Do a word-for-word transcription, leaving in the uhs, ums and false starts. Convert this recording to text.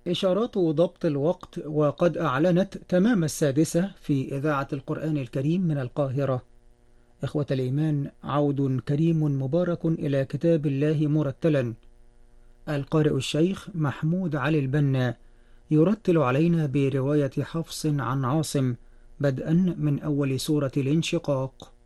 إشارات ضبط الوقت وقد أعلنت تمام السادسة في إذاعة القرآن الكريم من القاهرة. إخوة الإيمان، عود كريم مبارك إلى كتاب الله مرتلا. القارئ الشيخ محمود علي البنا يرتل علينا برواية حفص عن عاصم بدءا من أول سورة الانشقاق.